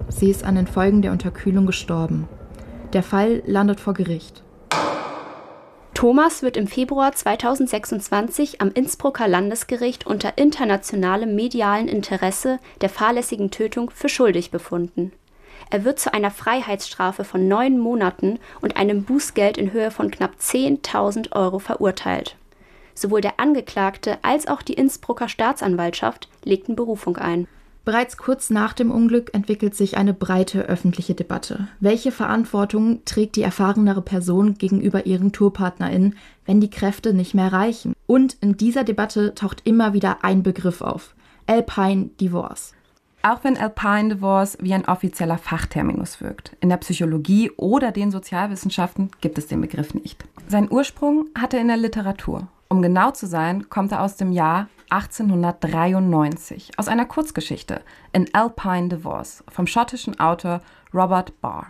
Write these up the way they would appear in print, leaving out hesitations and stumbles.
Sie ist an den Folgen der Unterkühlung gestorben. Der Fall landet vor Gericht. Thomas wird im Februar 2026 am Innsbrucker Landesgericht unter internationalem medialen Interesse der fahrlässigen Tötung für schuldig befunden. Er wird zu einer Freiheitsstrafe von 9 Monaten und einem Bußgeld in Höhe von knapp 10.000 Euro verurteilt. Sowohl der Angeklagte als auch die Innsbrucker Staatsanwaltschaft legten Berufung ein. Bereits kurz nach dem Unglück entwickelt sich eine breite öffentliche Debatte. Welche Verantwortung trägt die erfahrenere Person gegenüber ihren TourpartnerInnen, wenn die Kräfte nicht mehr reichen? Und in dieser Debatte taucht immer wieder ein Begriff auf: Alpine Divorce. Auch wenn Alpine Divorce wie ein offizieller Fachterminus wirkt, in der Psychologie oder den Sozialwissenschaften gibt es den Begriff nicht. Seinen Ursprung hat er in der Literatur. Um genau zu sein, kommt er aus dem Jahr 1893, aus einer Kurzgeschichte, An Alpine Divorce, vom schottischen Autor Robert Barr.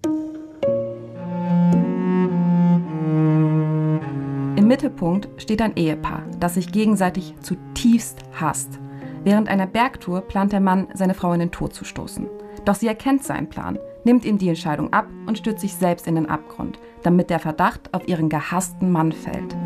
Im Mittelpunkt steht ein Ehepaar, das sich gegenseitig zutiefst hasst. Während einer Bergtour plant der Mann, seine Frau in den Tod zu stoßen. Doch sie erkennt seinen Plan, nimmt ihm die Entscheidung ab und stürzt sich selbst in den Abgrund, damit der Verdacht auf ihren gehassten Mann fällt.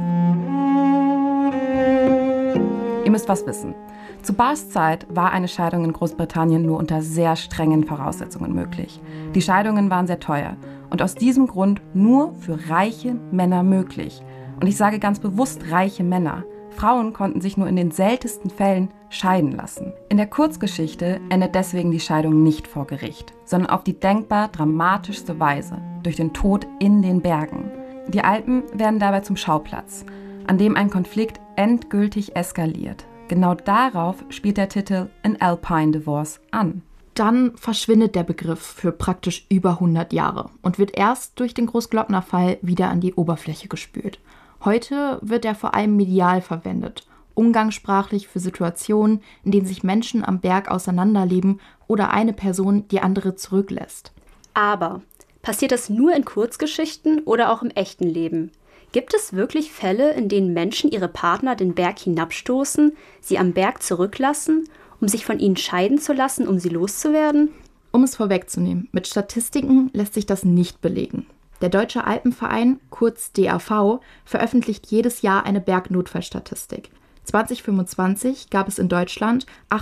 Ihr müsst was wissen. Zu Barrs Zeit war eine Scheidung in Großbritannien nur unter sehr strengen Voraussetzungen möglich. Die Scheidungen waren sehr teuer und aus diesem Grund nur für reiche Männer möglich. Und ich sage ganz bewusst reiche Männer. Frauen konnten sich nur in den seltensten Fällen scheiden lassen. In der Kurzgeschichte endet deswegen die Scheidung nicht vor Gericht, sondern auf die denkbar dramatischste Weise, durch den Tod in den Bergen. Die Alpen werden dabei zum Schauplatz, an dem ein Konflikt endgültig eskaliert. Genau darauf spielt der Titel An Alpine Divorce an. Dann verschwindet der Begriff für praktisch über 100 Jahre und wird erst durch den Großglockner-Fall wieder an die Oberfläche gespült. Heute wird er vor allem medial verwendet, umgangssprachlich für Situationen, in denen sich Menschen am Berg auseinanderleben oder eine Person die andere zurücklässt. Aber passiert das nur in Kurzgeschichten oder auch im echten Leben? Gibt es wirklich Fälle, in denen Menschen ihre Partner den Berg hinabstoßen, sie am Berg zurücklassen, um sich von ihnen scheiden zu lassen, um sie loszuwerden? Um es vorwegzunehmen, mit Statistiken lässt sich das nicht belegen. Der Deutsche Alpenverein, kurz DAV, veröffentlicht jedes Jahr eine Bergnotfallstatistik. 2025 gab es in Deutschland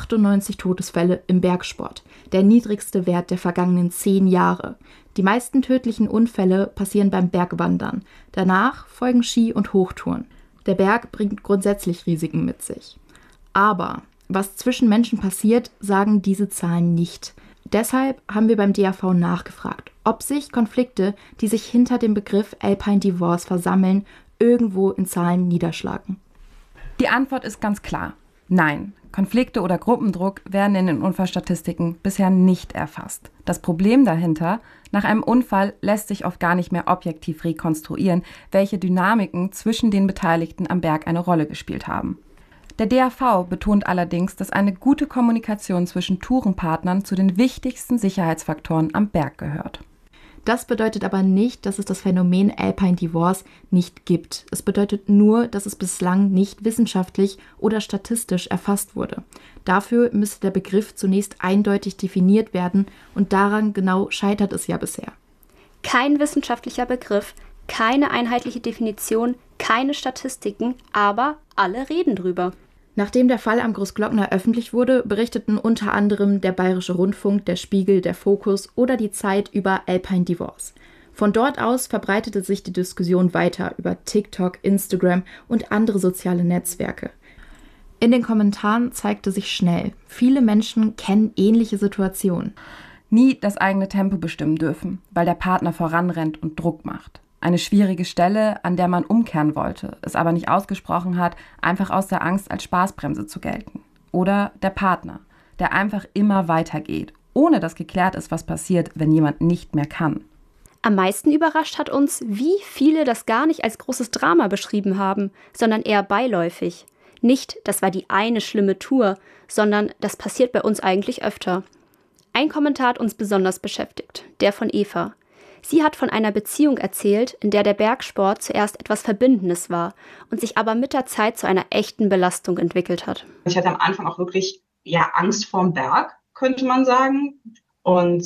98 Todesfälle im Bergsport, der niedrigste Wert der vergangenen 10 Jahre. Die meisten tödlichen Unfälle passieren beim Bergwandern. Danach folgen Ski- und Hochtouren. Der Berg bringt grundsätzlich Risiken mit sich. Aber was zwischen Menschen passiert, sagen diese Zahlen nicht. Deshalb haben wir beim DAV nachgefragt, ob sich Konflikte, die sich hinter dem Begriff Alpine Divorce versammeln, irgendwo in Zahlen niederschlagen. Die Antwort ist ganz klar: Nein. Konflikte oder Gruppendruck werden in den Unfallstatistiken bisher nicht erfasst. Das Problem dahinter: Nach einem Unfall lässt sich oft gar nicht mehr objektiv rekonstruieren, welche Dynamiken zwischen den Beteiligten am Berg eine Rolle gespielt haben. Der DAV betont allerdings, dass eine gute Kommunikation zwischen Tourenpartnern zu den wichtigsten Sicherheitsfaktoren am Berg gehört. Das bedeutet aber nicht, dass es das Phänomen Alpine Divorce nicht gibt. Es bedeutet nur, dass es bislang nicht wissenschaftlich oder statistisch erfasst wurde. Dafür müsste der Begriff zunächst eindeutig definiert werden und daran genau scheitert es ja bisher. Kein wissenschaftlicher Begriff, keine einheitliche Definition, keine Statistiken, aber alle reden drüber. Nachdem der Fall am Großglockner öffentlich wurde, berichteten unter anderem der Bayerische Rundfunk, der Spiegel, der Fokus oder die Zeit über Alpine Divorce. Von dort aus verbreitete sich die Diskussion weiter über TikTok, Instagram und andere soziale Netzwerke. In den Kommentaren zeigte sich schnell, viele Menschen kennen ähnliche Situationen. Nie das eigene Tempo bestimmen dürfen, weil der Partner voranrennt und Druck macht. Eine schwierige Stelle, an der man umkehren wollte, es aber nicht ausgesprochen hat, einfach aus der Angst als Spaßbremse zu gelten. Oder der Partner, der einfach immer weitergeht, ohne dass geklärt ist, was passiert, wenn jemand nicht mehr kann. Am meisten überrascht hat uns, wie viele das gar nicht als großes Drama beschrieben haben, sondern eher beiläufig. Nicht, das war die eine schlimme Tour, sondern das passiert bei uns eigentlich öfter. Ein Kommentar hat uns besonders beschäftigt, der von Eva. Sie hat von einer Beziehung erzählt, in der der Bergsport zuerst etwas Verbindendes war und sich aber mit der Zeit zu einer echten Belastung entwickelt hat. Ich hatte am Anfang auch wirklich Angst vorm Berg, könnte man sagen. Und